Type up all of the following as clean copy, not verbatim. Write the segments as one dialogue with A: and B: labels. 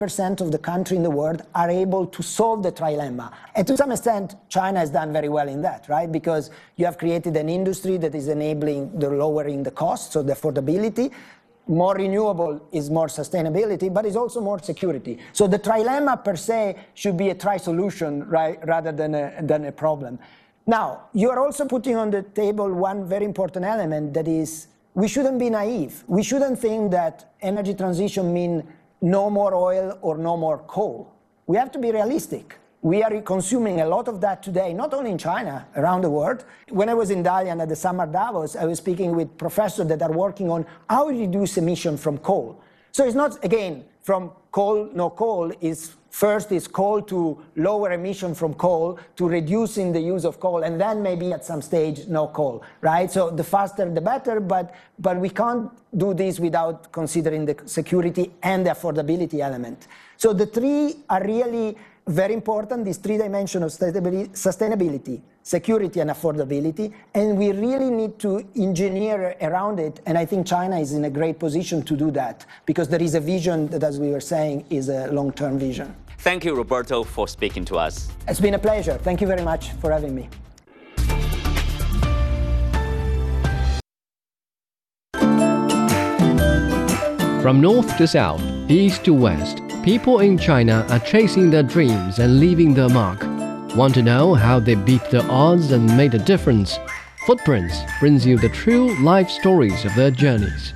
A: percent of the country in the world are able to solve the trilemma. And to some extent, China has done very well in that, right? Because you have created an industry that is enabling the lowering the cost, so the affordability. More renewable is more sustainability, but it's also more security. So the trilemma per se should be a tri-solution, right, rather than a problem. Now, you are also putting on the table one very important element, that is, we shouldn't be naive. We shouldn't think that energy transition means no more oil or no more coal. We have to be realistic. We are consuming a lot of that today, not only in China, around the world. When I was in Dalian at the Summer Davos, I was speaking with professors that are working on how to reduce emission from coal. So it's not, again, from coal, no coal, first is coal to lower emission from coal, to reducing the use of coal, and then maybe at some stage, no coal, right? So the faster, the better, but we can't do this without considering the security and the affordability element. So the three are really very important, these three dimensions of sustainability, security, and affordability, and we really need to engineer around it, and I think China is in a great position to do that, because there is a vision that, as we were saying, is a long-term vision.
B: Thank you, Roberto, for speaking to us.
A: It's been a pleasure. Thank you very much for having me.
C: From north to south, east to west, people in China are chasing their dreams and leaving their mark. Want to know how they beat the odds and made a difference? Footprints brings you the true life stories of their journeys.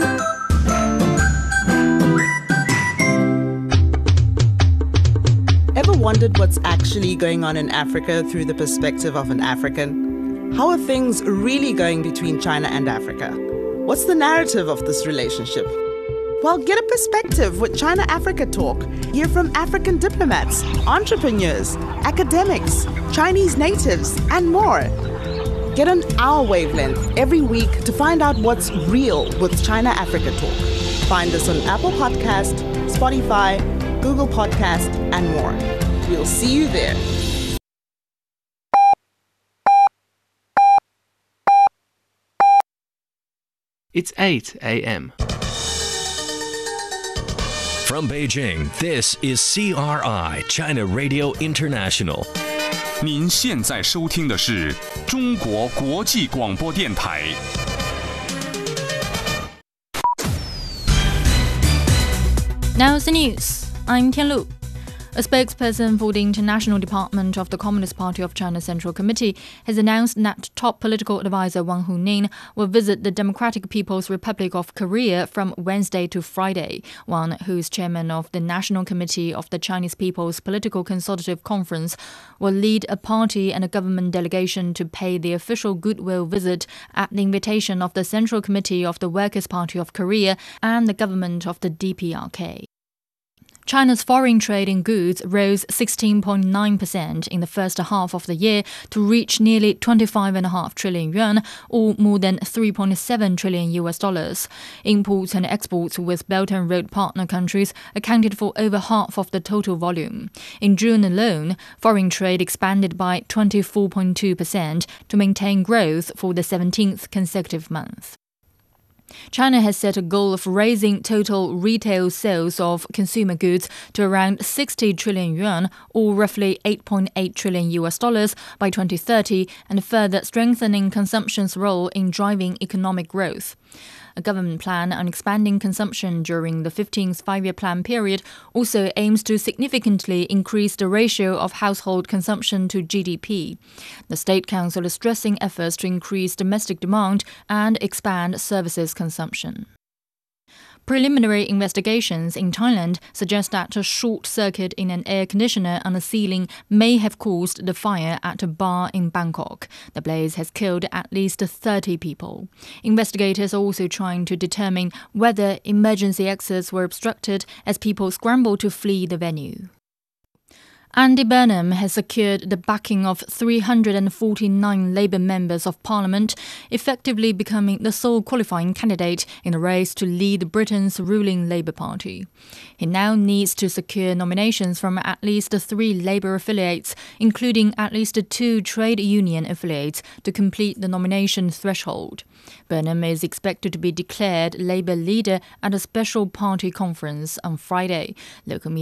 D: Ever wondered what's actually going on in Africa through the perspective of an African? How are things really going between China and Africa? What's the narrative of this relationship? Well, get a perspective with China Africa Talk. Hear from African diplomats, entrepreneurs, academics, Chinese natives, and more. Get on our wavelength every week to find out what's real with China Africa Talk. Find us on Apple Podcast, Spotify, Google Podcast, and more. We'll see you there.
C: It's 8 a.m.
E: From Beijing, this is CRI, China Radio International.
F: 您现在收听的是中国国际广播电台。
G: Now's the news. I'm Tianlu. A spokesperson for the International Department of the Communist Party of China Central Committee has announced that top political advisor Wang Huning will visit the Democratic People's Republic of Korea from Wednesday to Friday. Wang, who is chairman of the National Committee of the Chinese People's Political Consultative Conference, will lead a party and a government delegation to pay the official goodwill visit at the invitation of the Central Committee of the Workers' Party of Korea and the government of the DPRK. China's foreign trade in goods rose 16.9% in the first half of the year to reach nearly 25.5 trillion yuan, or more than $3.7 trillion. Imports and exports with Belt and Road partner countries accounted for over half of the total volume. In June alone, foreign trade expanded by 24.2% to maintain growth for the 17th consecutive month. China has set a goal of raising total retail sales of consumer goods to around 60 trillion yuan, or roughly $8.8 trillion by 2030, and further strengthening consumption's role in driving economic growth. A government plan on expanding consumption during the 15th five-year plan period also aims to significantly increase the ratio of household consumption to GDP. The State Council is stressing efforts to increase domestic demand and expand services consumption. Preliminary investigations in Thailand suggest that a short circuit in an air conditioner on a ceiling may have caused the fire at a bar in Bangkok. The blaze has killed at least 30 people. Investigators are also trying to determine whether emergency exits were obstructed as people scrambled to flee the venue. Andy Burnham has secured the backing of 349 Labour members of Parliament, effectively becoming the sole qualifying candidate in the race to lead Britain's ruling Labour Party. He now needs to secure nominations from at least 3 Labour affiliates, including at least 2 trade union affiliates, to complete the nomination threshold. Burnham is expected to be declared Labour leader at a special party conference on Friday. Local